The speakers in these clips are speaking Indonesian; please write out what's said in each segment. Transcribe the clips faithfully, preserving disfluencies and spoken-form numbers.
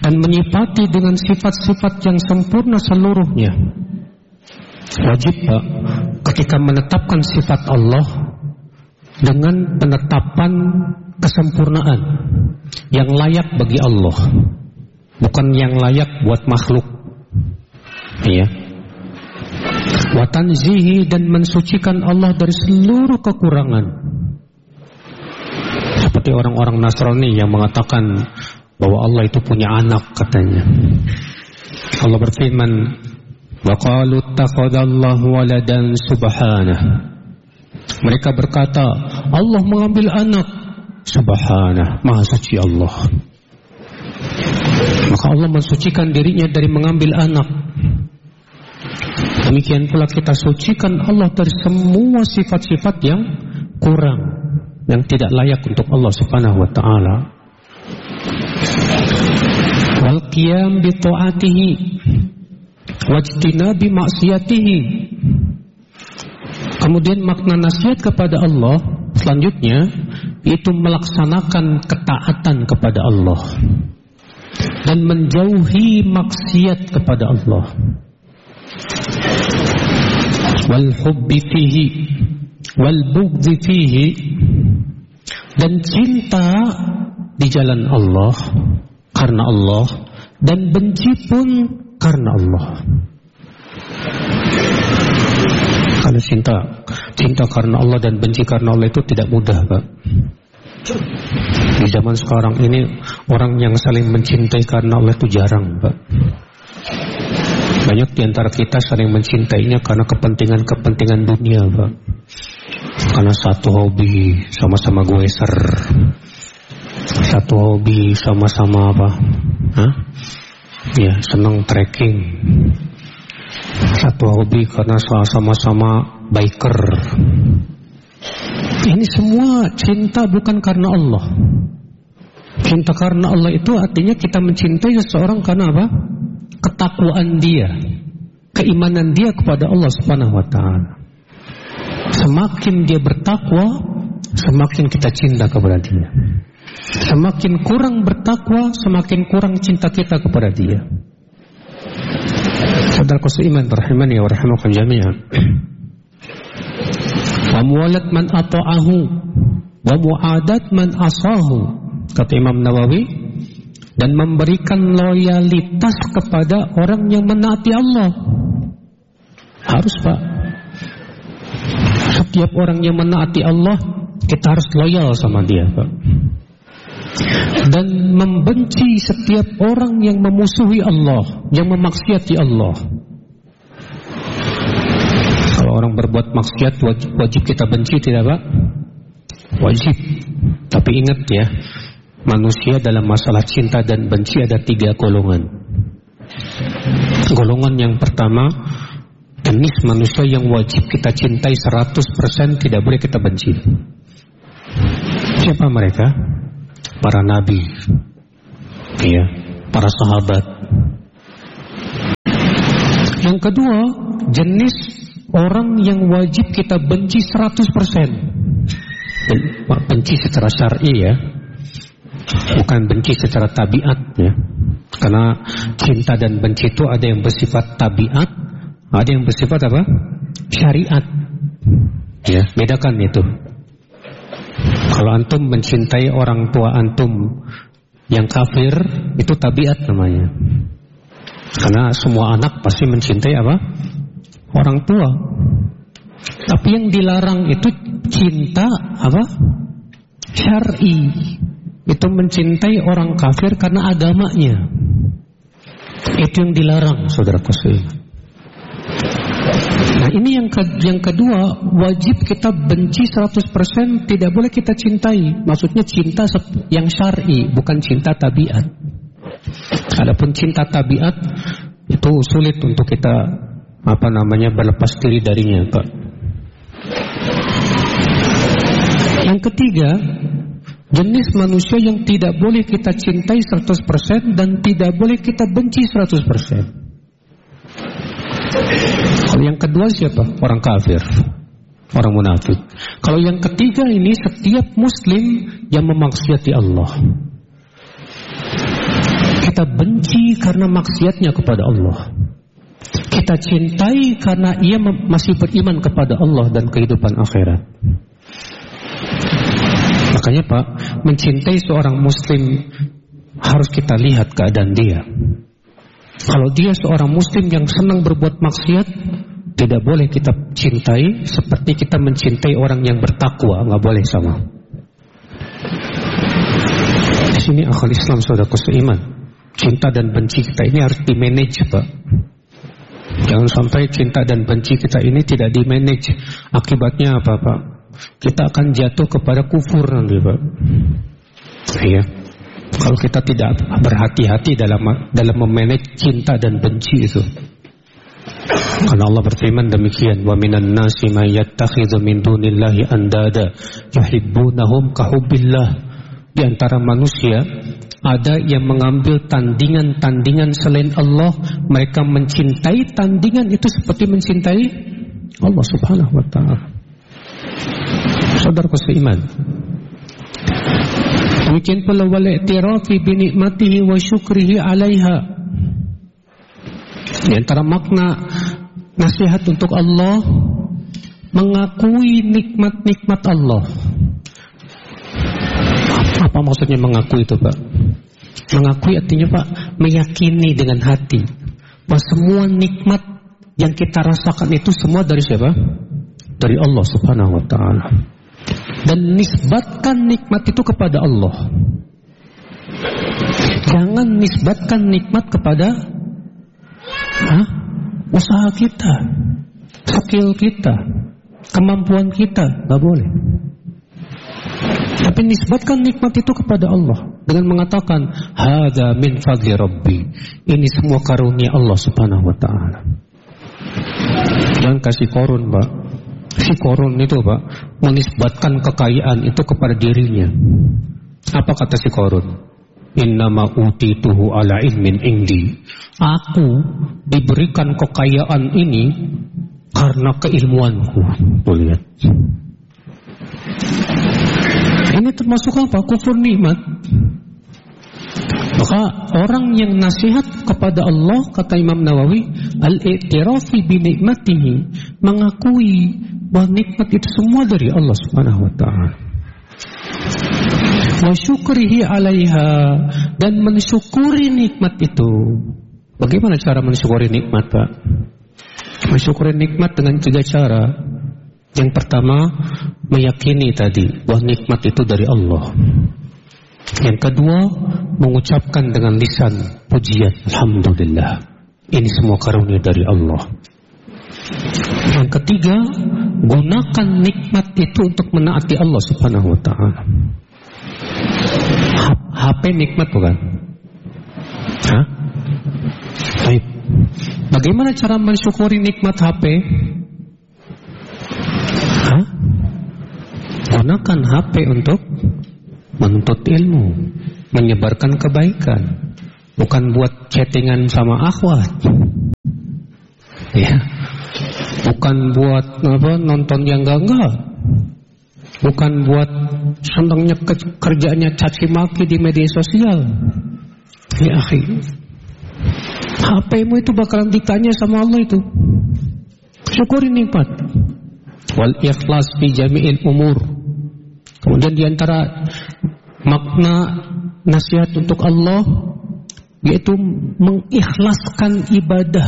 dan menyifati dengan sifat-sifat yang sempurna seluruhnya. Wajib Pak, ketika menetapkan sifat Allah dengan penetapan kesempurnaan yang layak bagi Allah, bukan yang layak buat makhluk. Iya. Wa tanzihi, dan mensucikan Allah dari seluruh kekurangan. Seperti orang-orang Nasrani yang mengatakan bahwa Allah itu punya anak katanya. Allah berfirman, wa qalu ittakhadallahu waladan subhanah. Mereka berkata, Allah mengambil anak. Subhanah, maha suci Allah. Maka Allah mensucikan dirinya dari mengambil anak. Demikian pula kita sucikan Allah dari semua sifat-sifat yang kurang, yang tidak layak untuk Allah Subhanahu wa ta'ala. Wal qiyam bi ta'atihi wajtinabi maksiatihi. Kemudian makna nasihat kepada Allah selanjutnya itu melaksanakan ketaatan kepada Allah dan menjauhi maksiat kepada Allah. Wal hubbi fihi wal bughdhi fihi, dan cinta di jalan Allah karena Allah, dan benci pun karena Allah. Kalau cinta cinta karena Allah dan benci karena Allah itu tidak mudah Pak. Di zaman sekarang ini orang yang saling mencintai karena Allah itu jarang Pak. Banyak di antara kita saling mencintainya karena kepentingan-kepentingan dunia Pak. Karena satu hobi, sama-sama goeser. Satu hobi, sama-sama apa? Hah? Ya, senang trekking. Satu hobi karena sama-sama biker. Ini semua cinta bukan karena Allah. Cinta karena Allah itu artinya kita mencintai seseorang karena apa? Ketakwaan dia, keimanan dia kepada Allah Subhanahu wa ta'ala. Semakin dia bertakwa, semakin kita cinta kepada dia. Semakin kurang bertakwa, semakin kurang cinta kita kepada dia. Saudaraku seiman rahimani wa rahimakum jami'an. Wa muwalat man ata'ahu wa mu'adat man asahu, kata Imam Nawawi, dan memberikan loyalitas kepada orang yang menaati Allah. Harus Pak. Setiap orang yang menaati Allah, kita harus loyal sama dia Pak. Dan membenci setiap orang yang memusuhi Allah, yang memaksiati Allah. Kalau orang berbuat maksiat, wajib, wajib kita benci tidak Pak? Wajib. Tapi ingat ya, manusia dalam masalah cinta dan benci ada tiga golongan. Golongan yang pertama, jenis manusia yang wajib kita cintai seratus persen, tidak boleh kita benci. Siapa mereka? Para nabi, ya, para sahabat. Yang kedua, jenis orang yang wajib kita benci seratus persen. Benci secara syar'i ya, bukan benci secara tabiat ya. Karena cinta dan benci itu ada yang bersifat tabiat, ada yang bersifat apa? Syariat. Ya, bedakan itu. Kalau antum mencintai orang tua antum yang kafir, itu tabiat namanya. Karena semua anak pasti mencintai apa? Orang tua. Tapi yang dilarang itu cinta apa? Syar'i. Itu mencintai orang kafir karena agamanya. Itu yang dilarang, saudara sekalian. Nah ini yang ke, yang kedua, wajib kita benci seratus persen, tidak boleh kita cintai. Maksudnya cinta yang syar'i, bukan cinta tabiat. Adapun cinta tabiat itu sulit untuk kita apa namanya berlepas diri darinya, Pak. Yang ketiga, jenis manusia yang tidak boleh kita cintai seratus persen dan tidak boleh kita benci seratus persen. Kalau yang kedua siapa? Orang kafir, orang munafik. Kalau yang ketiga ini setiap muslim yang memaksiati Allah. Kita benci karena maksiatnya kepada Allah. Kita cintai karena ia masih beriman kepada Allah dan kehidupan akhirat. Makanya Pak, mencintai seorang muslim harus kita lihat keadaan dia. Kalau dia seorang muslim yang senang berbuat maksiat, tidak boleh kita cintai seperti kita mencintai orang yang bertakwa, nggak boleh sama. Di sini akal Islam saudaraku seiman, cinta dan benci kita ini harus di-manage Pak. Jangan sampai cinta dan benci kita ini tidak di-manage. Akibatnya apa Pak? Kita akan jatuh kepada kufur nanti Pak. Iya. Kalau kita tidak berhati-hati dalam dalam memanage cinta dan benci itu. Karena Allah berfirman demikian, wa minan nasi may yattakhidhu min dunillahi andada yuhibbunahum kahubbillah. Di antara manusia ada yang mengambil tandingan-tandingan selain Allah, mereka mencintai tandingan itu seperti mencintai Allah Subhanahu wa taala. Saudaraku seiman, demikian pula wal i'tirafi bi nikmatihi wa syukrihi 'alaiha. Di antara makna nasihat untuk Allah, mengakui nikmat-nikmat Allah. Apa maksudnya mengakui itu Pak? Mengakui artinya Pak, meyakini dengan hati bahwa semua nikmat yang kita rasakan itu semua dari siapa? Dari Allah Subhanahu wa taala. Dan nisbatkan nikmat itu kepada Allah. Jangan nisbatkan nikmat kepada Hah? usaha kita, skill kita, kemampuan kita, nggak boleh. Tapi nisbatkan nikmat itu kepada Allah dengan mengatakan hadza min fadli rabbi. Ini semua karunia Allah Subhanahu wa taala. Jangan kasih korun, Pak. Si korun itu, Pak, menisbatkan kekayaan itu kepada dirinya. Apa kata si korun? Innama utituhu ala ilmin indi. Aku diberikan kekayaan ini karena keilmuanku. Tuh lihat. Ini termasuk apa? Kufur nikmat. Maka orang yang nasihat kepada Allah, kata Imam Nawawi, al-i'tirafi bi nikmatihi, mengakui bahwa nikmat itu semua dari Allah Subhanahu wa taala. Wa syukrihi 'alaiha, dan mensyukuri nikmat itu. Bagaimana cara mensyukuri nikmat, Pak? Mensyukuri nikmat dengan tiga cara. Yang pertama, meyakini tadi bahwa nikmat itu dari Allah. Yang kedua, mengucapkan dengan lisan pujian, alhamdulillah, ini semua karunia dari Allah. Yang ketiga, gunakan nikmat itu untuk menaati Allah Subhanahu wa taala. H P nikmat bukan? Hah? Baik. Bagaimana cara mensyukuri nikmat H P? Hah? Gunakan H P untuk menuntut ilmu, menyebarkan kebaikan, bukan buat chattingan sama akhwat, ya, bukan buat apa nonton yang enggak, bukan buat senangnya kerjanya caci maki di media sosial. Ya akhi, H P-mu itu bakalan ditanya sama Allah itu. Syukuri nikmat. Wal ikhlas fi jami'il umur. Kemudian diantara makna nasihat untuk Allah yaitu mengikhlaskan ibadah.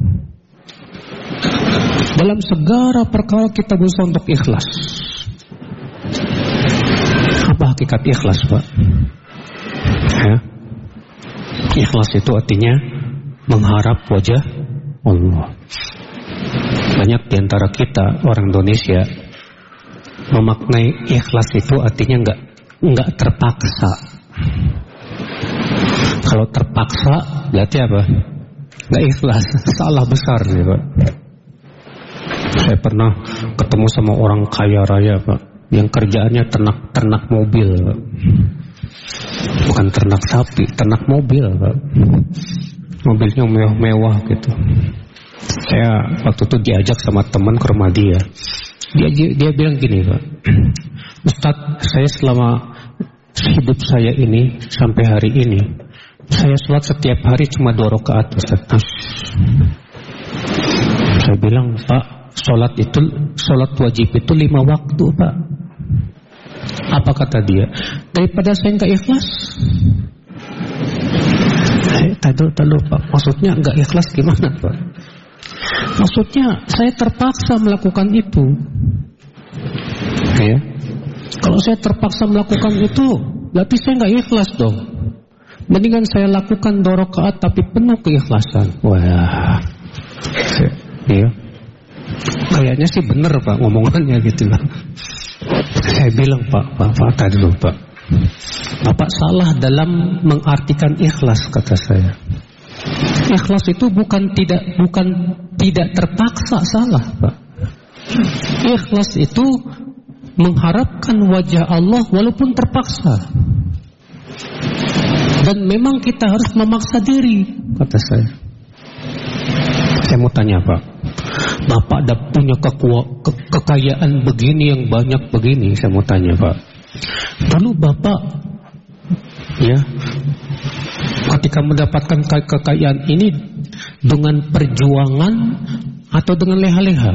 Dalam segala perkara kita berusaha untuk ikhlas. Apa hakikat ikhlas, Pak? Ya. Ikhlas itu artinya mengharap wajah Allah. Banyak diantara kita orang Indonesia memaknai ikhlas itu artinya enggak enggak terpaksa. Kalau terpaksa berarti apa? Enggak ikhlas, salah besar nih, Pak. Saya pernah ketemu sama orang kaya raya, Pak, yang kerjaannya ternak-ternak mobil, Pak. Bukan ternak sapi, ternak mobil, Pak. Mobilnya mewah-mewah gitu. Saya waktu itu diajak sama teman ke rumah dia. Dia dia bilang gini, Pak. Ustadz, saya selama hidup saya ini sampai hari ini Saya sholat setiap hari cuma dua rakaat, Ustaz. Saya bilang, Pak, sholat itu, sholat wajib itu lima waktu, Pak. Apa kata dia? Daripada saya nggak ikhlas. Eh, tadi tadi Pak, maksudnya nggak ikhlas gimana, Pak? Maksudnya saya terpaksa melakukan itu. Ya. Kalau saya terpaksa melakukan itu, berarti saya nggak ikhlas dong. Mendingan saya lakukan dua rakaat tapi penuh keikhlasan. Wah, ya. Kayaknya sih bener Pak ngomongannya gitu lah. Saya bilang Pak, Pak, Pak tadi dulu Pak. Bapak salah dalam mengartikan ikhlas, kata saya. Ikhlas itu bukan tidak bukan tidak terpaksa, salah Pak. Ikhlas itu mengharapkan wajah Allah walaupun terpaksa. Dan memang kita harus memaksa diri, kata saya. Saya mau tanya Pak, Bapak ada punya kekua, ke, kekayaan begini yang banyak begini, saya mau tanya Pak. Lalu Bapak, ya, ketika mendapatkan ke kekayaan ini dengan perjuangan atau dengan leha-leha?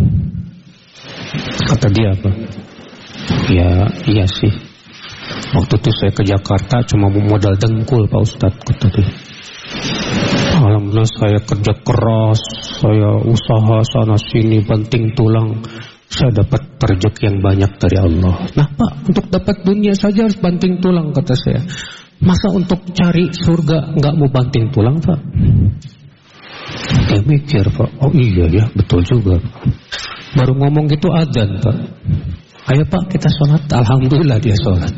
Kata dia apa? Ya, iya sih. Waktu itu saya ke Jakarta cuma modal dengkul Pak Ustadz, kata dia. Alhamdulillah saya kerja keras, saya usaha sana sini banting tulang, saya dapat rezeki yang banyak dari Allah. Nah Pak, untuk dapat dunia saja harus banting tulang, kata saya. Masa untuk cari surga nggak mau banting tulang Pak? Dia mikir Pak, oh iya ya betul juga. Baru ngomong gitu adzan Pak. Ayo Pak kita sholat. Alhamdulillah dia sholat.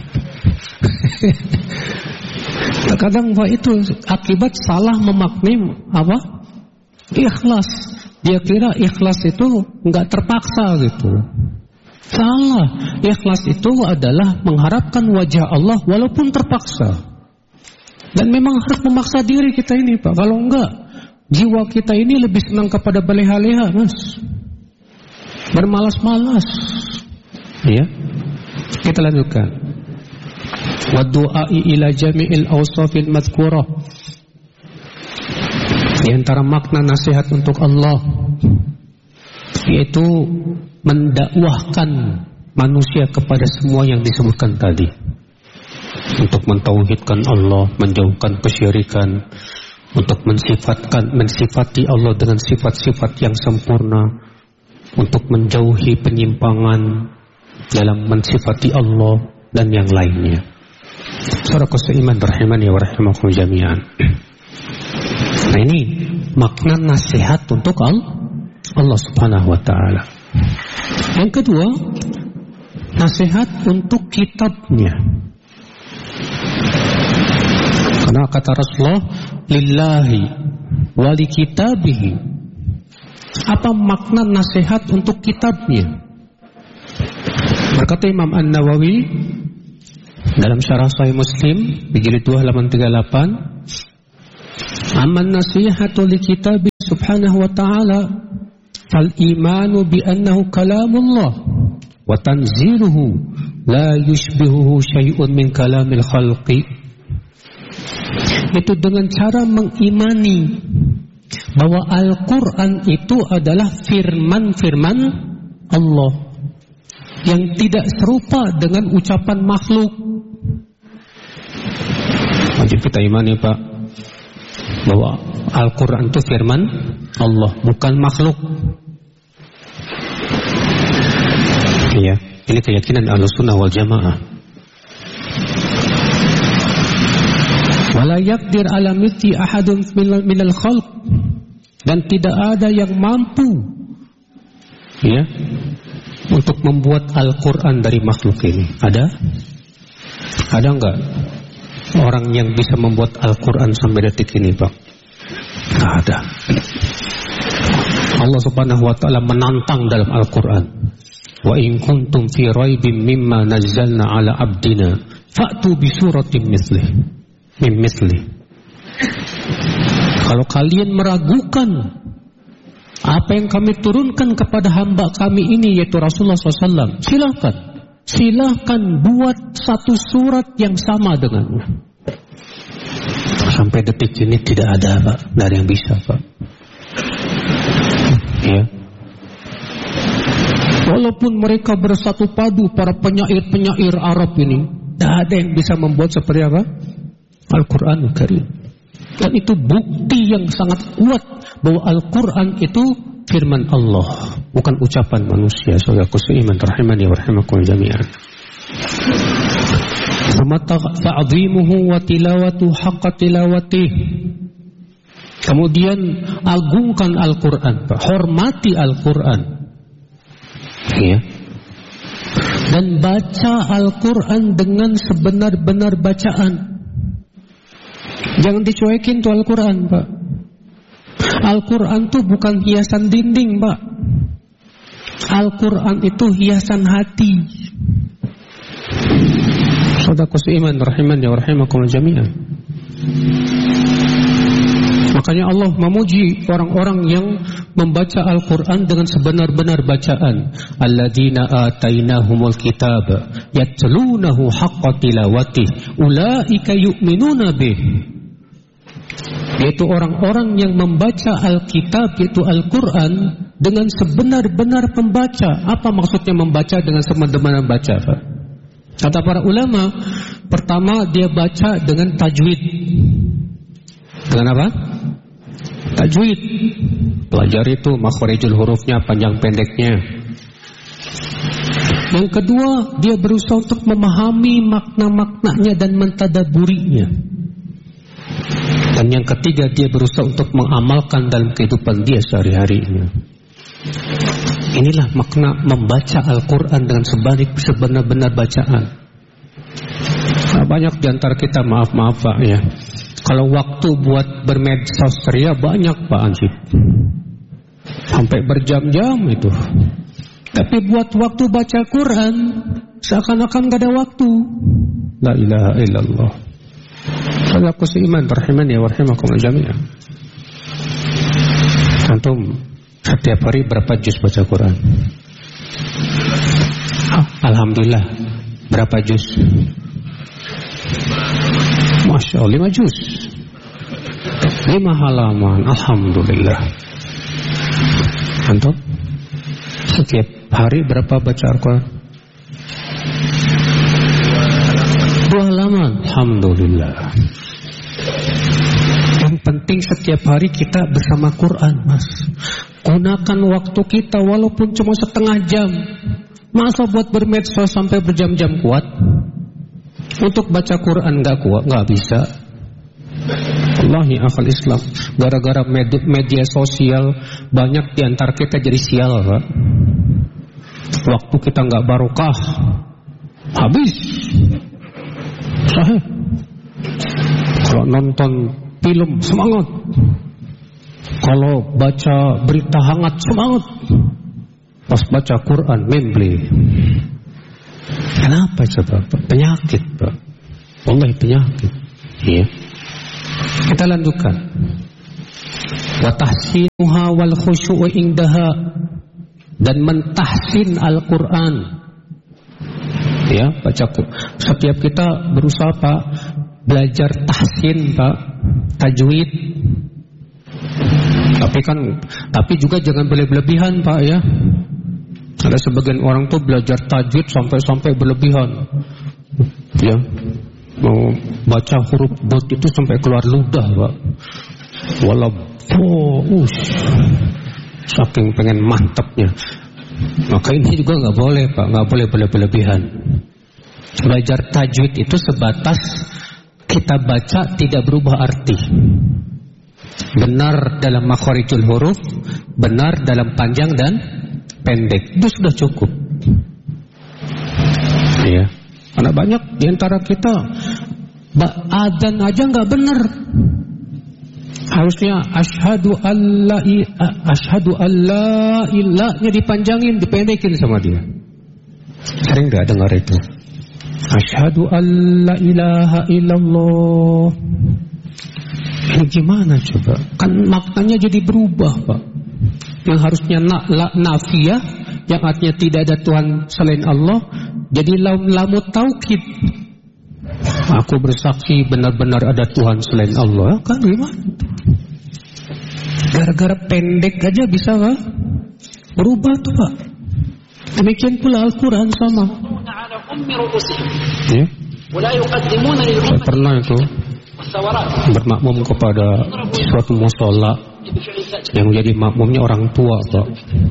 Terkadang Pak itu akibat salah memaknai apa? Ikhlas. Dia kira ikhlas itu nggak terpaksa gitu. Salah. Ikhlas itu adalah mengharapkan wajah Allah walaupun terpaksa. Dan memang harus memaksa diri kita ini Pak. Kalau enggak, jiwa kita ini lebih senang kepada baleha-leha Mas. Bermalas-malas. Ya. Kita lanjutkan. Wa du'ai ila jami'il awsafil madhkurah. Di antara makna nasihat untuk Allah yaitu mendakwahkan manusia kepada semua yang disebutkan tadi. Untuk mentauhidkan Allah, menjauhkan kesyirikan, untuk mensifatkan mensifati Allah dengan sifat-sifat yang sempurna, untuk menjauhi penyimpangan dalam mensifati Allah dan yang lainnya. Saudaraku seiman rahimani wa rahimakum jami'an. Nah ini makna nasihat untuk Allah Subhanahu wa taala. Yang kedua, nasihat untuk kitabnya. Karena kata Rasulullah, lillahi wa li kitabihi. Apa makna nasihat untuk kitabnya? Berkata Imam An-Nawawi dalam syarah Sahih Muslim di jilid dua halaman tiga puluh delapan, "Amman nasihatu li kitabi subhanahu wa ta'ala fal imanu bi annahu kalamullah wa tanziluhu la yushbihuhu syai'un min kalamil khalqi." Itu dengan cara mengimani bahwa Al-Quran itu adalah firman-firman Allah yang tidak serupa dengan ucapan makhluk. Wajib kita imani Pak bahwa Al-Quran itu firman Allah, bukan makhluk. Iya, ini keyakinan Ahlussunnah wal Jamaah. Wala yaqdir ala mithli ahadun minal khalq, dan tidak ada yang mampu ya untuk membuat Al-Quran dari makhluk ini. Ada? Ada enggak orang yang bisa membuat Al-Quran sampai detik ini Pak? Tidak ada. Allah Subhanahu wa ta'ala menantang dalam Al-Quran, wa in kuntum fi raibim mimma nazzalna ala abdina fa'tu bi suratin mithlih min mithlih. Kalau kalian meragukan apa yang kami turunkan kepada hamba kami ini, yaitu Rasulullah shallallahu alaihi wasallam, silakan, silakan buat satu surat yang sama dengannya. Sampai detik ini tidak ada, Pak. Tidak ada yang bisa, Pak. Ya. Walaupun mereka bersatu padu, para penyair-penyair Arab ini, tidak ada yang bisa membuat seperti apa? Al-Quranul Karim. Dan itu bukti yang sangat kuat bahwa Al-Quran itu firman Allah, bukan ucapan manusia. Saudaraku seiman rahimani wa rahimakum jami'an. Fa'adhimuhu wa tilawatu haqqa tilawatih. Kemudian agungkan Al-Quran, hormati Al-Quran, ya. Dan baca Al-Quran dengan sebenar-benar bacaan. Jangan dicuekin tuh Al-Quran, Pak. Al-Quran itu bukan hiasan dinding, Pak. Al-Quran itu hiasan hati. Saudaraku seiman rahimani wa rahimakum jami'an. Makanya Allah memuji orang-orang yang membaca Al-Quran dengan sebenar-benar bacaan. Alladzina atainahumul kitab yatlunahu haqqa tilawatih ulaika yu'minuna bih. Yaitu orang-orang yang membaca Alkitab, yaitu Al-Quran, dengan sebenar-benar pembaca. Apa maksudnya membaca dengan sebenar-benar baca, Pak? Kata para ulama, pertama dia baca dengan tajwid. Dengan apa? Tajwid. Pelajari itu makhorijul hurufnya, panjang pendeknya. Yang kedua, dia berusaha untuk memahami makna-maknanya dan mentadaburinya. Dan yang ketiga, dia berusaha untuk mengamalkan dalam kehidupan dia sehari-harinya. Inilah makna membaca Al-Quran dengan sebenar-benar bacaan. Nah, banyak di antara kita, maaf-maaf Pak ya, kalau waktu buat bermedsos ria banyak Pak Ansip, sampai berjam-jam itu. Tapi buat waktu baca Quran seakan-akan gak ada waktu. La ilaha illallah. Saudaraku seiman rahimani wa rahimakum jami'an. Antum setiap hari berapa juz baca Quran? Ah, alhamdulillah. Berapa juz? Masya Allah, lima juz. Lima halaman, alhamdulillah. Antum setiap hari berapa baca Al-Quran? Dua halaman, alhamdulillah. Yang penting setiap hari kita bersama Quran, Mas. Gunakan waktu kita walaupun cuma setengah jam. Masa buat bermedsos sampai berjam-jam kuat? Untuk baca Quran gak kuat, gak bisa. Wallahi akal Islam, gara-gara media, media sosial banyak di antara kita jadi sial, Pak. Waktu kita gak barokah, habis. Sahih. Kalau nonton film semangat, kalau baca berita hangat semangat, pas baca Quran membeli. Kenapa coba? Penyakit, Pak. Wallahi penyakit. Iya. Kita lanjutkan. Wa tahsinuha wal khusyu'u indaha, dan mentahsin Al-Quran. Ya, baca setiap kita berusaha Pak belajar tahsin, Pak, tajwid. Tapi kan tapi juga jangan berlebihan, Pak ya. Ada sebagian orang tuh belajar tajwid sampai-sampai berlebihan. Ya. Mau baca huruf dot itu sampai keluar ludah, Pak. Walau ush, saking pengen mantapnya. Maka ini juga nggak boleh, Pak, nggak boleh berlebihan. Belajar tajwid itu sebatas kita baca tidak berubah arti. Benar dalam makhorijul huruf, benar dalam panjang dan pendek, itu sudah cukup. Ya, karena banyak di antara kita adzan aja nggak benar. Harusnya asyhadu alla asyhadu alla ilahnya dipanjangin, dipendekin sama dia. Sering nggak dengar itu? Asyhadu alla ilaha illallah. Ini gimana coba? Kan maknanya jadi berubah, Pak. Yang harusnya na, la, nafiyah, yang artinya tidak ada Tuhan selain Allah, jadi lam lamut taukid. Aku bersaksi benar-benar ada Tuhan selain Allah. Kan gimana? Gara-gara pendek aja bisa Pak berubah tuh Pak. Demikian pula Al-Quran sama. Ya. Pernah itu bermakmum kepada suatu musola yang jadi makmumnya orang tua Pak.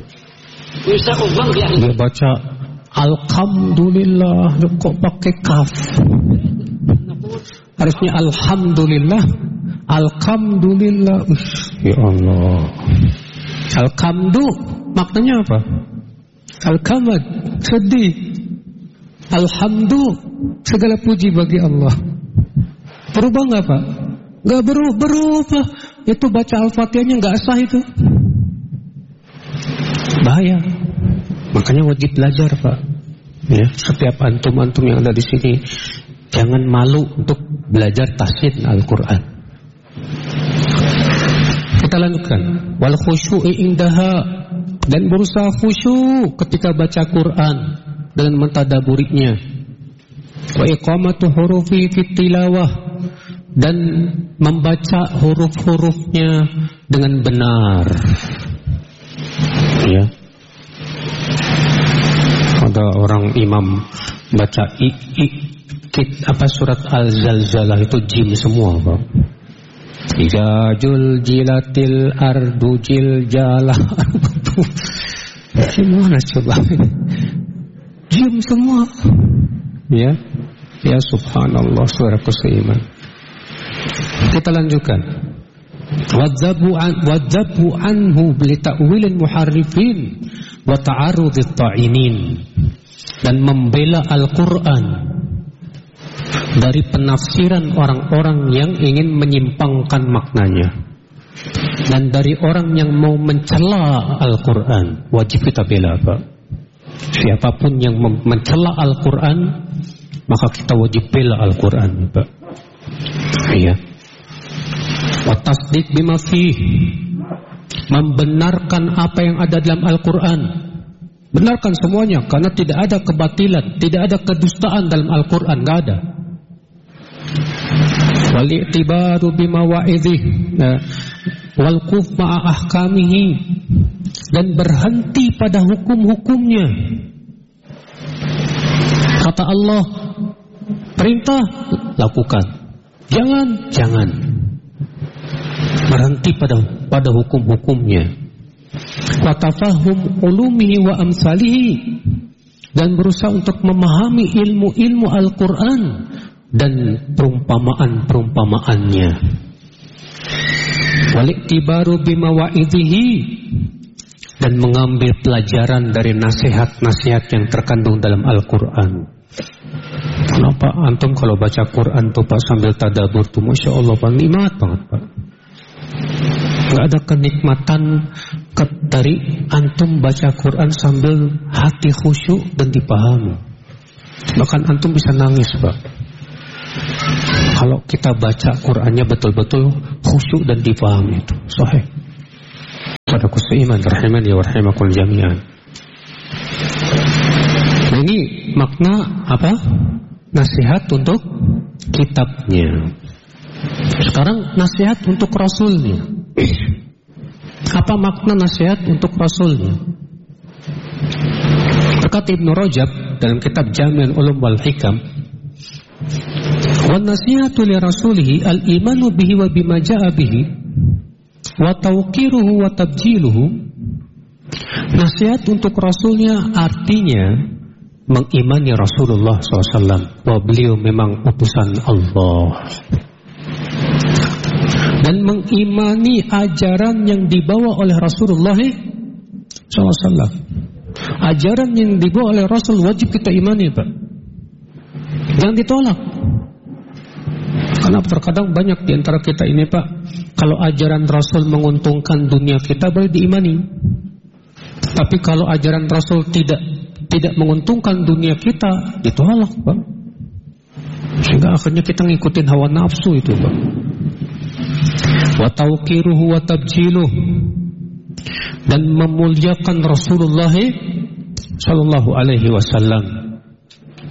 Dia baca Alhamdulillah, kok pakai kaf? Harusnya Alhamdulillah. Alhamdulillah. Ya Allah. Alhamdu maknanya apa? Alhamd, sedih. Alhamdu, segala puji bagi Allah. Berubah nggak Pak? Nggak berubah, berubah. Itu baca Al-Fatihahnya nggak sah itu. Bahaya. Makanya wajib belajar Pak. Ya, setiap antum-antum yang ada di sini jangan malu untuk belajar tahsin Al-Quran. Kita lanjutkan. Wal khusyu'i indaha, dan berusaha khusyuk ketika baca Quran dengan mentadaburinya. Wa iqamatu hurufi fit tilawah, dan membaca huruf-hurufnya dengan benar. Ya. Ada orang imam baca i, i, kit, apa surat Al-Zalzalah itu jim semua Pak. Iza jul jilatil ardu jil jalah. Gimana coba? Jim semua. Ya. Ya subhanallah, saudaraku seiman. Kita lanjutkan. Wadzabu an wadzabu anhu bi ta'wilil muharrifin wa ta'arudit ta'inin, dan membela Al-Quran dari penafsiran orang-orang yang ingin menyimpangkan maknanya, dan dari orang yang mau mencela Al-Quran. Wajib kita bela Pak. Siapapun yang mencela Al-Quran, maka kita wajib bela Al-Quran Pak. Iya. Wa tasdiq bima fih, membenarkan apa yang ada dalam Al-Quran. Benarkan semuanya, karena tidak ada kebatilan, tidak ada kedustaan dalam Al-Quran, nggak ada. Wal i'tibaru bima wa'idhi wal quf ma'a ahkamihi, dan berhenti pada hukum-hukumnya. Kata Allah, perintah lakukan, jangan jangan. Berhenti pada pada hukum-hukumnya. Wa tafahum ulumihi wa amsalihi, dan berusaha untuk memahami ilmu-ilmu Al-Quran dan perumpamaan-perumpamaannya. Wal iktibaru bima wa'idhihi, dan mengambil pelajaran dari nasihat-nasihat yang terkandung dalam Al-Quran. Kenapa antum kalau baca Quran tuh Pak sambil tadabbur tuh Masya Allah Pak, nikmat banget Pak. Gak ada kenikmatan ke, dari antum baca Quran sambil hati khusyuk dan dipahami. Bahkan antum bisa nangis Pak, kalau kita baca Qurannya betul-betul khusyuk dan dipahami itu. Sahih. Pada kusaiman rahimani wa rahimakum jami'an. Nah ini makna apa? Nasihat untuk kitabnya. Sekarang nasihat untuk Rasulnya. Apa makna nasihat untuk Rasulnya? Berkata Ibnu Rajab dalam kitab Jami'ul Ulum wal Hikam, "Wan nasihatu li rasulihi al-imanu bihi wa bima ja'a bihi wa tawqiruhu wa tabjiluhu." Nasihat untuk Rasulnya artinya mengimani Rasulullah shallallahu alaihi wasallam bahwa beliau memang utusan Allah, dan mengimani ajaran yang dibawa oleh Rasulullah shallallahu alaihi wasallam. Ajaran yang dibawa oleh Rasul wajib kita imani Pak, jangan ditolak. Karena terkadang banyak di antara kita ini Pak, kalau ajaran Rasul menguntungkan dunia kita boleh diimani, tapi kalau ajaran Rasul tidak tidak menguntungkan dunia kita, ditolak Pak. Sehingga akhirnya kita ngikutin hawa nafsu itu Pak. Wa tawqiruhu wa tabjiluh, dan memuliakan Rasulullah sallallahu alaihi wasallam,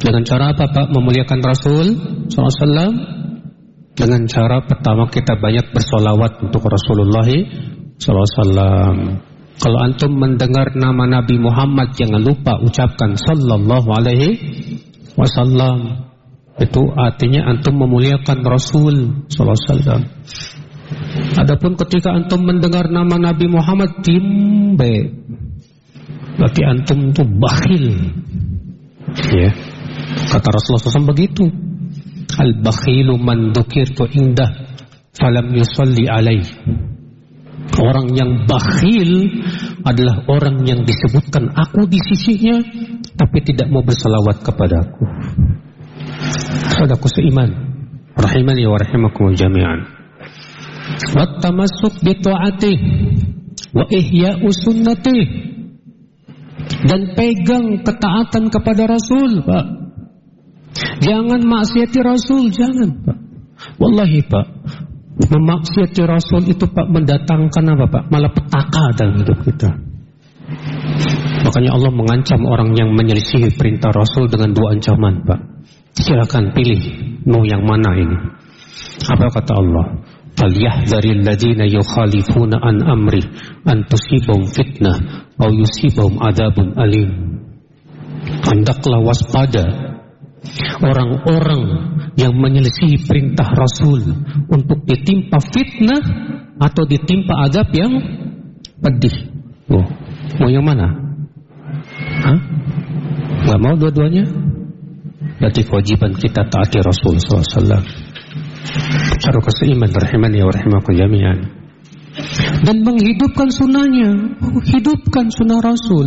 Dengan cara apa Pak memuliakan Rasul sallallahu alaihi wasallam? Dengan cara pertama kita banyak bersolawat untuk Rasulullah sallallahu alaihi wasallam. Kalau antum mendengar nama Nabi Muhammad, jangan lupa ucapkan sallallahu alaihi wasallam. Itu artinya antum memuliakan Rasul sallallahu alaihi wasallam. Adapun ketika antum mendengar nama Nabi Muhammad, timbe, berarti antum itu bakhil. Ya. Kata Rasulullah sallallahu alaihi wasallam begitu. Al-bakhilu man dzukirtu indah falam yusalli alaih. Orang yang bakhil adalah orang yang disebutkan aku di sisinya tapi tidak mau bersalawat kepadaku. Saudaraku seiman, rahimani wa rahimakum jami'an. Wa tamassuk bi ta'atih wa ihya'u sunnatih, dan pegang ketaatan kepada Rasul, Pak. Jangan maksiati Rasul, jangan, Pak. Wallahi, Pak, memaksiati Rasul itu, Pak, mendatangkan apa, Pak? Malapetaka dalam hidup kita. Makanya Allah mengancam orang yang menyelisihi perintah Rasul dengan dua ancaman, Pak. Silakan pilih mau yang mana ini. Apa kata Allah? Falyahdharil ladzina yukhalifuna an amri an tusibahum fitnah aw yusibahum adzabun alim. Hendaklah waspada orang-orang yang menyelisihi perintah Rasul untuk ditimpa fitnah atau ditimpa azab yang pedih. Oh, mau yang mana? Hah? Gak mau dua-duanya? Berarti kewajiban kita taati Rasul sallallahu alaihi wasallam. Cara keseiman rahimani wa rahimakum jami'an. Dan menghidupkan sunnahnya, hidupkan sunnah Rasul.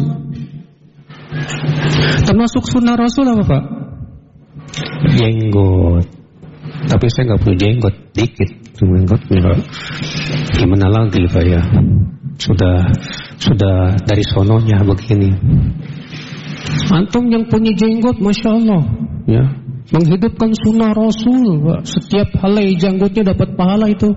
Termasuk sunnah Rasul apa, Pak? Jenggot. Tapi saya nggak punya jenggot, dikit jenggot. Gimana lagi, Pak ya? Sudah sudah dari sononya begini. Antum yang punya jenggot, masya Allah, ya, menghidupkan sunnah Rasul, Pak. Setiap helai jenggotnya dapat pahala itu.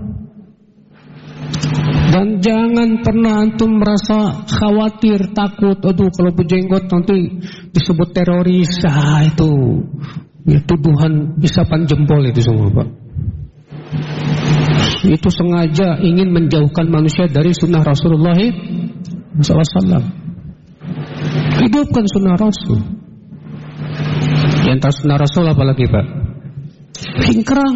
Dan jangan pernah antum merasa khawatir, takut, aduh kalau berjenggot nanti disebut teroris. Ah, itu ya, tuduhan isapan jempol itu semua, Pak. Itu sengaja ingin menjauhkan manusia dari sunnah Rasulullah sallallahu alaihi wasallam. Hidupkan sunnah Rasul. Di antara sunnah Rasul apa lagi, Pak? Hingkrang.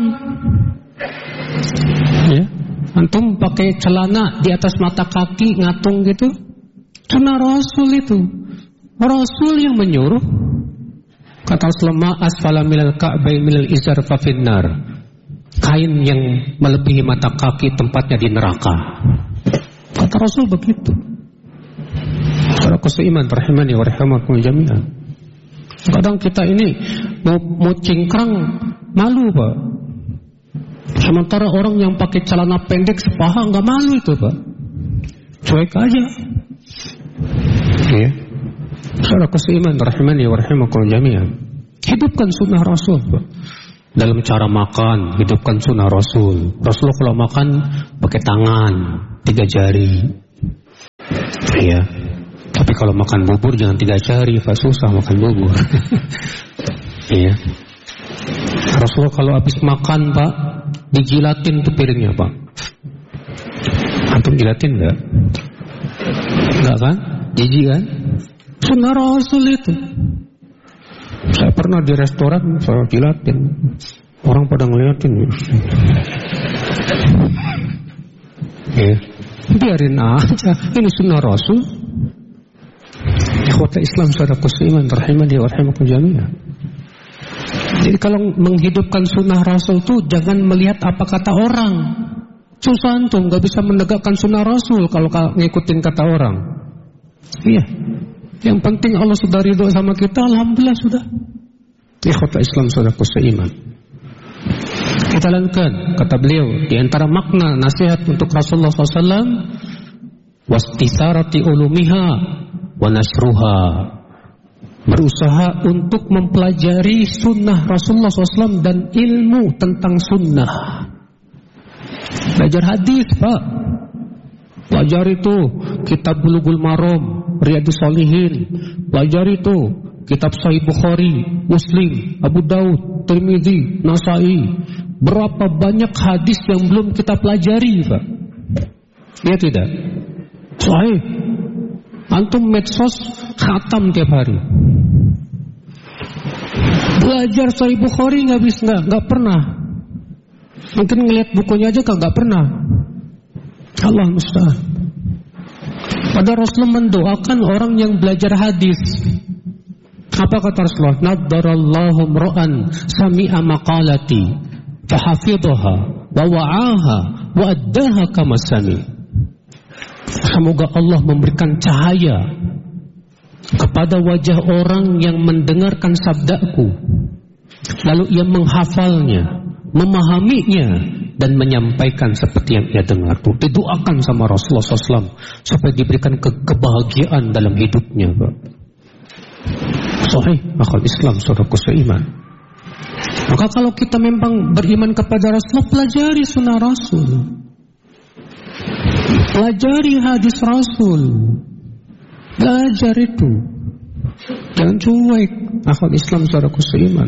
Ya, antum pakai celana di atas mata kaki ngatung gitu. Sunnah Rasul itu. Rasul yang menyuruh. Kata Rasulullah, asfala minal ka'bain minal izar fa finnar. Kain yang melebihi mata kaki tempatnya di neraka. Kata Rasul begitu. Para keseiman rahimani wa rahimakum jami'an. Kadang kita ini mau, mau cingkrang malu, Pak. Sementara orang yang pakai celana pendek sepaha nggak malu itu, Pak. Cuek aja. Ya. Para keseiman rahimani wa rahimakum jami'an. Hidupkan sunnah Rasul, Pak. Dalam cara makan, hidupkan sunnah Rasul. Rasulullah kalau makan pakai tangan, tiga jari. Ya. Tapi kalau makan bubur jangan tiga jari, Pak, susah makan bubur. Iya. Rasulullah kalau habis makan, Pak, dijilatin tuh piringnya, Pak. Antum jilatin enggak? Enggak kan? Jijik kan? Sunnah Rasul itu. Saya pernah di restoran, saya jilatin. Orang pada ngeliatin. Ya. Biarin aja. Ini sunnah Rasul. Ikhwata Islam saudaraku seiman rahimani wa rahimakum jami'an. Jadi kalau menghidupkan sunnah Rasul tuh jangan melihat apa kata orang. Susah antum gak bisa menegakkan sunnah Rasul kalau ngikutin kata orang. Iya. Yang penting Allah sudah ridho sama kita, alhamdulillah sudah. Ikhwata Islam saudaraku seiman. Kita lanjutkan, kata beliau, di antara makna nasihat untuk Rasulullah sallallahu alaihi wasallam, wastisarati ulumiha wa nasruha, berusaha untuk mempelajari sunnah Rasulullah sallallahu alaihi wasallam dan ilmu tentang sunnah. Belajar hadis, Pak. Belajar itu kitab Bulughul Maram, Riyadhus Shalihin. Belajar itu kitab Sahih Bukhari, Muslim, Abu Daud, Tirmidzi, Nasai. Berapa banyak hadis yang belum kita pelajari, Pak? Ya tidak? Sahih. Antum medsos khatam tiap hari. Belajar Sahih Bukhari nggak bisa, nggak nggak pernah. Mungkin ngelihat bukunya aja kan nggak pernah. Allah musta'an. Pada Rasulullah mendoakan orang yang belajar hadis. Apa kata Rasulullah? Naddarallahu mra'an sami'a maqalati fahafidhaha wa wa'aha wa addaha kama sami. Semoga Allah memberikan cahaya kepada wajah orang yang mendengarkan sabdaku, lalu ia menghafalnya, memahaminya, dan menyampaikan seperti yang ia dengar. Didoakan sama Rasulullah shallallahu alaihi wasallam supaya diberikan ke kebahagiaan dalam hidupnya, Pak. Sahih, akhul Islam, saudaraku seiman. Maka kalau kita memang beriman kepada Rasulullah, pelajari sunnah Rasul, pelajari hadis Rasul, belajar itu. Jangan cuek, akhul Islam, saudaraku seiman.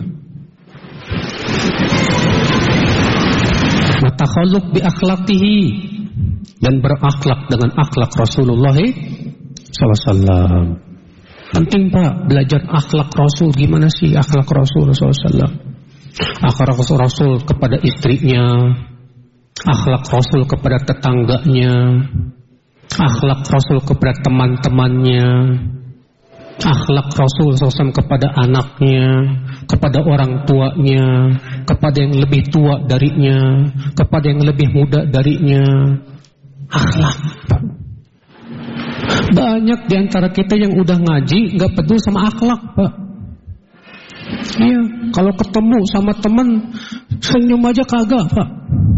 Takhalluk bi akhlaqihi, dan berakhlak dengan akhlak Rasulullah sallallahu alaihi wasallam. Penting, Pak, belajar akhlak Rasul. Gimana sih akhlak Rasul sallallahu alaihi wasallam? Akhlak Rasul kepada istrinya, akhlak Rasul kepada tetangganya, akhlak Rasul kepada teman-temannya, akhlak Rasul sallallahu alaihi wasallam kepada anaknya, kepada orang tuanya, kepada yang lebih tua darinya, kepada yang lebih muda darinya. Akhlak, Pak. Banyak diantara kita yang udah ngaji gak peduli sama akhlak, Pak. Iya, kalau ketemu sama teman senyum aja kagak, Pak.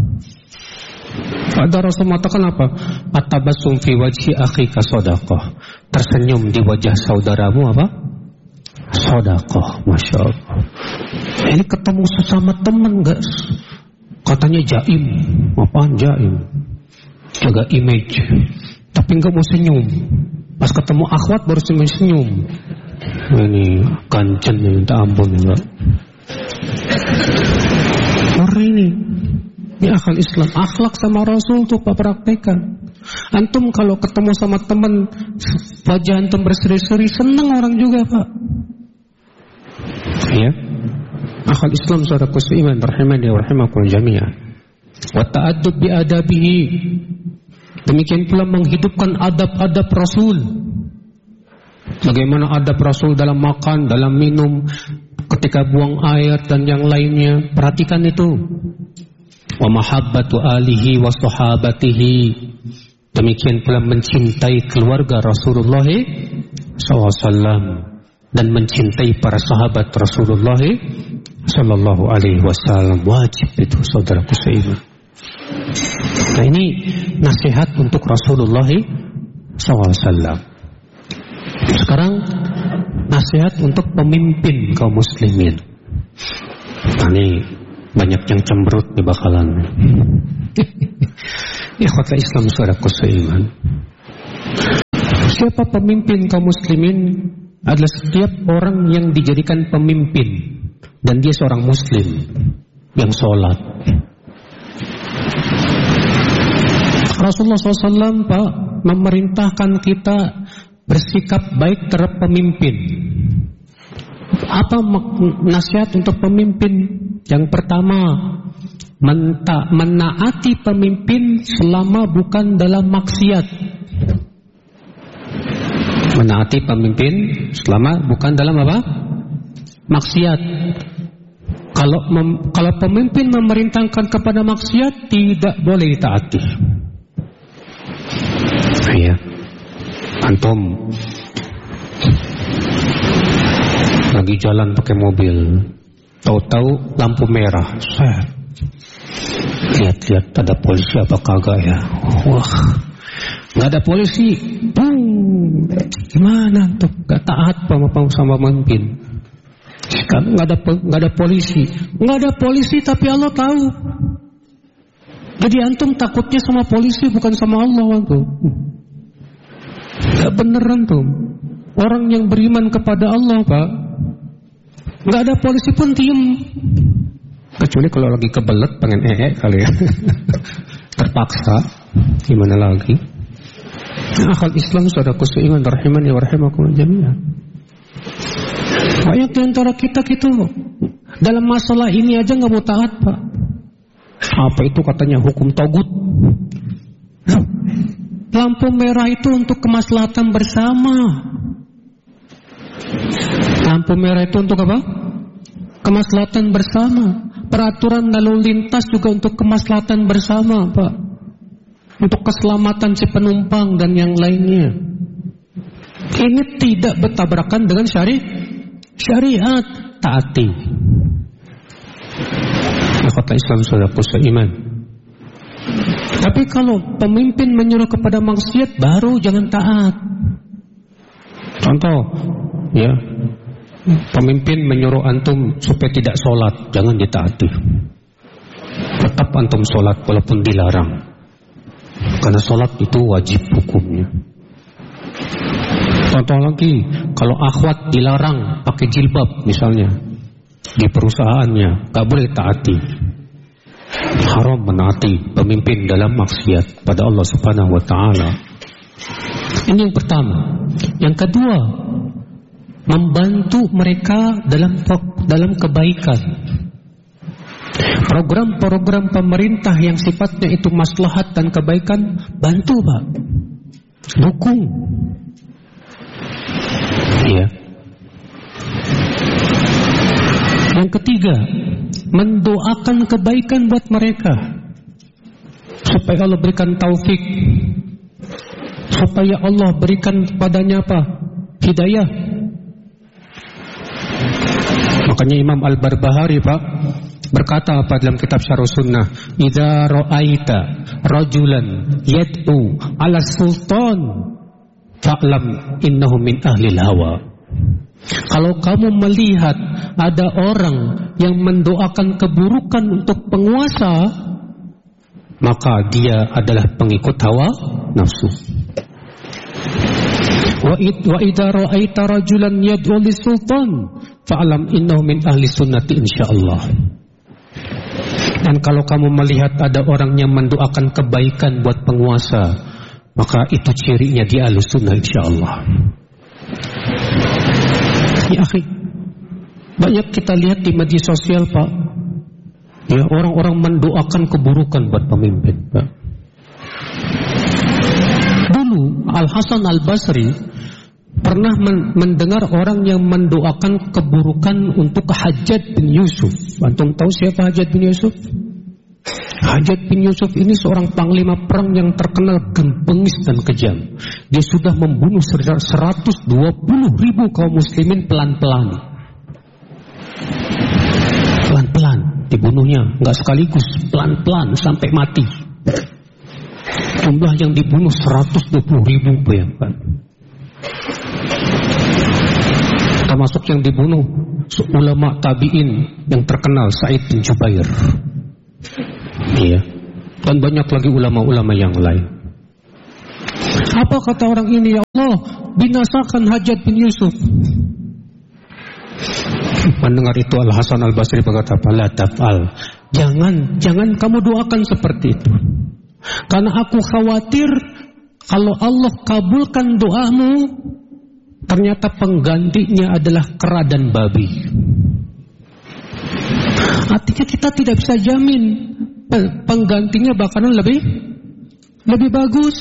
Ada Rasul mengatakan apa? Atabassum fi wajhi akhika shadaqah. Tersenyum di wajah saudaramu apa? Shadaqah. Masya Allah. Ini ketemu sesama teman gak? Katanya jaim. Apaan jaim? Jaga image. Tapi gak mau senyum. Pas ketemu akhwat baru senyum. Ini kancen nih, minta ampun ya. Orang ini ini akal Islam, akhlak sama Rasul tuh Pak praktekan. Antum kalau ketemu sama teman, wajah antum berseri-seri, senang orang juga, Pak. Ya, akal Islam saudaraku seiman, rahimani wa rahimakum jami'an. Wa ta'addub bi adabihi. Demikian pula menghidupkan adab-adab Rasul. Bagaimana adab Rasul dalam makan, dalam minum, ketika buang air dan yang lainnya. Perhatikan itu. Wa mahabbatu alihi wa sahabatihi. Demikian pula mencintai keluarga Rasulullah sallallahu alaihi wasallam dan mencintai para sahabat Rasulullah sallallahu alaihi wasallam. Wajib itu saudaraku seiman. Nah, ini nasihat untuk Rasulullah sallallahu alaihi wasallam. Sekarang nasihat untuk pemimpin kaum muslimin. Nah, ini banyak yang cemberut di bakalan. Ikhwata Islam saudaraku seiman. Siapa pemimpin kaum muslimin? Adalah setiap orang yang dijadikan pemimpin dan dia seorang muslim yang sholat. Rasulullah shallallahu alaihi wasallam, Pak, memerintahkan kita bersikap baik terhadap pemimpin. Apa nasihat untuk pemimpin? Yang pertama, menta, menaati pemimpin selama bukan dalam maksiat. Menaati pemimpin selama bukan dalam apa? Maksiat. Kalau mem, kalau pemimpin memerintahkan kepada maksiat, tidak boleh ditaati. Ya, antum lagi jalan pakai mobil, tahu-tahu lampu merah, set. Lihat-lihat ada polisi apa kagak ya? Wah, nggak ada polisi, boom. Gimana tuh? Gak taat sama sama pemimpin. Kan nggak ada nggak ada polisi, nggak ada polisi tapi Allah tahu. Jadi antum takutnya sama polisi bukan sama Allah antum. Gak beneran tuh. Orang yang beriman kepada Allah, Pak, Nggak ada polisi pun diem. Kecuali kalau lagi kebelet pengen ee kali ya. Terpaksa. Gimana lagi? Nah, akal Islam saudaraku seiman rahimani wa rahimakumullah jami'an. Banyak di antara kita gitu dalam masalah ini aja nggak mau taat, Pak. Apa itu katanya hukum togut? Lampu merah itu untuk kemaslahatan bersama. Lampu merah itu untuk apa? Kemaslahatan bersama. Peraturan lalu lintas juga untuk kemaslahatan bersama, Pak. Untuk keselamatan si penumpang dan yang lainnya. Ini tidak bertabrakan dengan syari syariat. Taati. Kata Islam saudaraku seiman. Tapi kalau pemimpin menyuruh kepada maksiat, baru jangan taat. Contoh, ya, pemimpin menyuruh antum supaya tidak sholat, jangan ditaati. Tetap antum sholat walaupun dilarang. Karena sholat itu wajib hukumnya. Contoh lagi, kalau akhwat dilarang pakai jilbab misalnya di perusahaannya, gak boleh taati. Haram menaati pemimpin dalam maksiat pada Allah Subhanahu wa taala. Ini yang pertama. Yang kedua, membantu mereka dalam dalam kebaikan. Program-program pemerintah yang sifatnya itu maslahat dan kebaikan, bantu, Pak. Dukung. Iya. Yang ketiga, mendoakan kebaikan buat mereka supaya Allah berikan taufik, supaya Allah berikan padanya apa? Hidayah. Makanya Imam Al-Barbahari, Pak, berkata apa dalam kitab Syarh Sunnah, "Idza ra'aita rajulan yad'u 'ala sultan fa'lam innahu min ahli hawa." Kalau kamu melihat ada orang yang mendoakan keburukan untuk penguasa, maka dia adalah pengikut hawa nafsu. Wa idza ra'aita rajulan yad'u lis-sultan fa'lam innahu min ahli sunnati insyaallah. Dan kalau kamu melihat ada orang yang mendoakan kebaikan buat penguasa, maka itu cirinya dia ahli sunnah insyaallah. Ya akhi, banyak kita lihat di media sosial, Pak, ya, orang-orang mendoakan keburukan buat pemimpin, Pak. Dulu Al-Hasan Al-Basri pernah men- mendengar orang yang mendoakan keburukan untuk Hajjaj bin Yusuf. Antum tahu siapa Hajjaj bin Yusuf? Hajjaj bin Yusuf ini seorang panglima perang yang terkenal gempengis dan kejam. Dia sudah membunuh seratus dua puluh ribu kaum muslimin pelan-pelan. Pelan-pelan dibunuhnya, nggak sekaligus, pelan-pelan sampai mati. Jumlah yang dibunuh seratus dua puluh ribu, bayangkan. Termasuk yang dibunuh ulama tabi'in yang terkenal, Sa'id bin Jubair. Iya. Dan banyak lagi ulama-ulama yang lain. Apa kata orang ini? Ya Allah, binasakan Hajjaj bin Yusuf. Mendengar itu Al-Hasan Al-Basri berkata, "La taf'al." Jangan, jangan kamu doakan seperti itu. Karena aku khawatir kalau Allah kabulkan doamu, ternyata penggantinya adalah kera dan babi. Artinya kita tidak bisa jamin penggantinya bakalan lebih lebih bagus.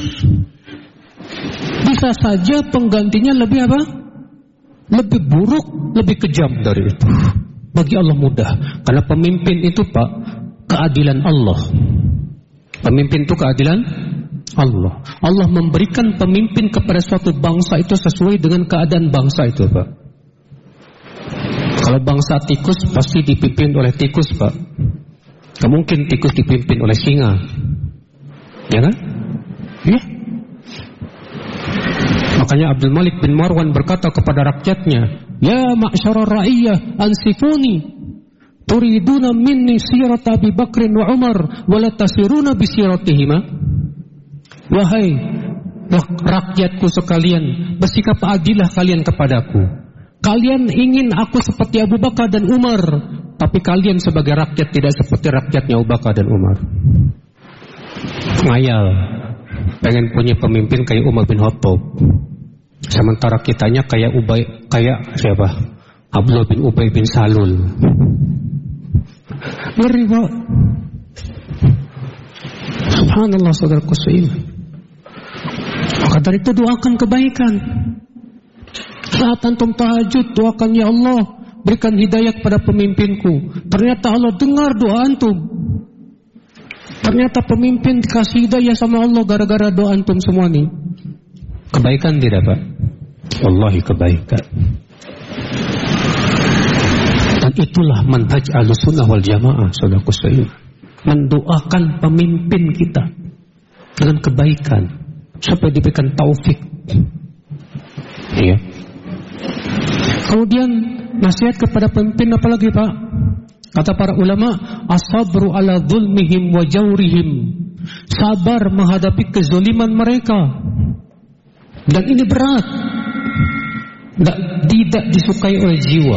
Bisa saja penggantinya lebih apa? Lebih buruk, lebih kejam dari itu. Bagi Allah mudah, karena pemimpin itu, Pak, keadilan Allah. Pemimpin itu keadilan Allah. Allah memberikan pemimpin kepada suatu bangsa itu sesuai dengan keadaan bangsa itu, Pak. Kalau bangsa tikus pasti dipimpin oleh tikus, Pak. Gak mungkin tikus dipimpin oleh singa, ya kan? Ya. Makanya Abdul Malik bin Marwan berkata kepada rakyatnya, "Ya ma'syara ra'iyah, ansifuni. Turiduna minni sirata Abi Bakrin wa Umar, wa la tasiruna bi siratihima." Wahai rakyatku sekalian, bersikap adillah kalian kepadaku. Kalian ingin aku seperti Abu Bakar dan Umar, tapi kalian sebagai rakyat tidak seperti rakyatnya Abu Bakar dan Umar. Ngayal, pengen punya pemimpin kayak Umar bin Khattab. Sementara kitanya kayak Ubay, kayak siapa? Abdullah bin Ubay bin Salul. Ngeri, Pak. Subhanallah, saudaraku seiman. Maka dari itu doakan kebaikan. Saat antum tahajud, doakan, ya Allah, berikan hidayah kepada pemimpinku. Ternyata Allah dengar doa antum. Ternyata pemimpin dikasih hidayah sama Allah gara-gara doa antum semua nih. Kebaikan tidak, Pak? Wallahi kebaikan. Dan itulah manhaj Ahlussunnah wal Jamaah, saudaraku sekalian. Mendoakan pemimpin kita dengan kebaikan supaya diberikan taufik. Iya. Kemudian nasihat kepada pemimpin apalagi, Pak? Kata para ulama, as-sabru ala zulmihim wa jawrihim. Sabar menghadapi kezaliman mereka. Dan ini berat. Tidak, tidak disukai oleh jiwa.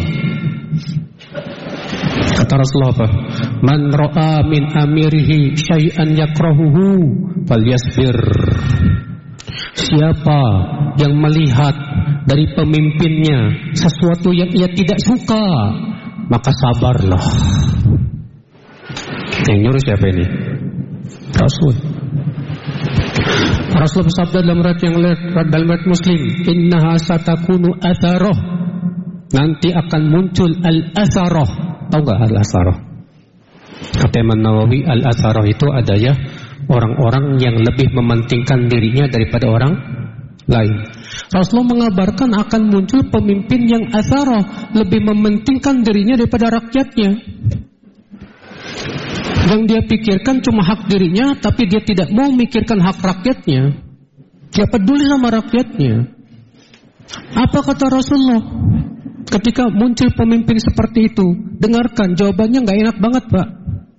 Kata Rasulullah apa? Man ra'a min amirihi syai'an yakrahuhu falyasbir. Siapa yang melihat dari pemimpinnya sesuatu yang ia tidak suka, maka sabarlah. Yang nyuruh siapa ini? Rasul. Rasul bersabda dalam riwayat yang dalam riwayat Muslim, innaha satakunu atharoh. Nanti akan muncul al-atharoh. Tahu nggak al-atharoh? Kata Imam Nawawi, al-atharoh itu adanya orang-orang yang lebih mementingkan dirinya daripada orang lain. Rasulullah mengabarkan akan muncul pemimpin yang atharoh, lebih mementingkan dirinya daripada rakyatnya. Yang dia pikirkan cuma hak dirinya, tapi dia tidak mau mikirkan hak rakyatnya. Dia peduli sama rakyatnya. Apa kata Rasulullah ketika muncul pemimpin seperti itu? Dengarkan, jawabannya nggak enak banget, Pak.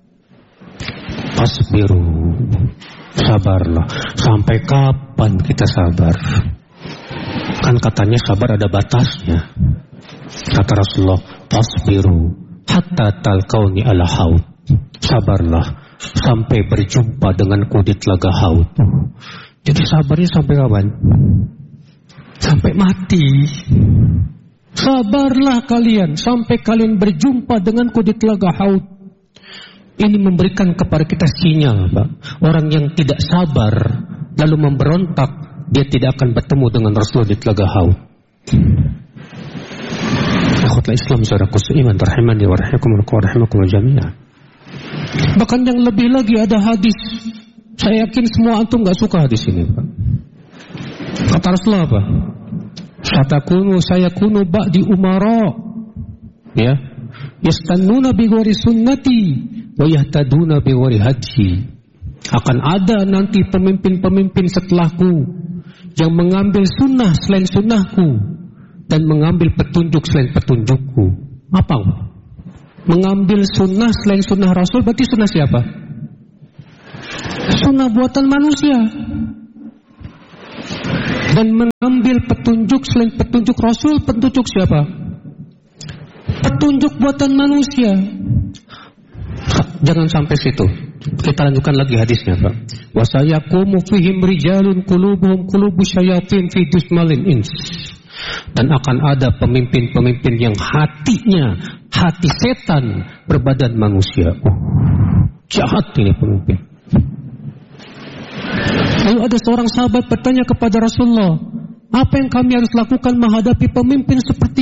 Asbiru, sabarlah. Sampai kapan kita sabar? Kan katanya sabar ada batasnya. Kata Rasulullah, asbiru hatta talqauni ala haud. Sabarlah sampai berjumpa denganku di telaga haud. Jadi sabarnya sampai kapan? Sampai mati. Sabarlah kalian sampai kalian berjumpa denganku di telaga haud. Ini memberikan kepada kita sinyal, Pak. Orang yang tidak sabar lalu memberontak, dia tidak akan bertemu dengan Rasulullah di telaga haud. Akhwatul Islam, saudaraku seiman, rahimani wa rahimakumullah wa rahimakumullah jami'an. Bahkan yang lebih lagi ada hadis. Saya yakin semua antum gak suka hadis ini, Pak. Kata Rasulullah apa? Satakunu sayakunu ba'di umara, ya, yastannuna bi ghairi sunnati wa yahtaduna bi ghairi hadyi. Akan ada nanti pemimpin-pemimpin setelahku yang mengambil sunnah selain sunnahku dan mengambil petunjuk selain petunjukku. Apa? Mengambil sunnah selain sunnah Rasul, berarti sunnah siapa? Sunnah buatan manusia. Dan mengambil petunjuk selain petunjuk Rasul, petunjuk siapa? Petunjuk buatan manusia. Jangan sampai situ. Kita lanjutkan lagi hadisnya, Pak. Wa sayaqumu fihim rijalun qulubuhum qulubu syayatin fi jismalin ins. Dan akan ada pemimpin-pemimpin yang hatinya hati setan berbadan manusia. Oh, jahat ini pemimpin. Lalu ada seorang sahabat bertanya kepada Rasulullah, apa yang kami harus lakukan menghadapi pemimpin seperti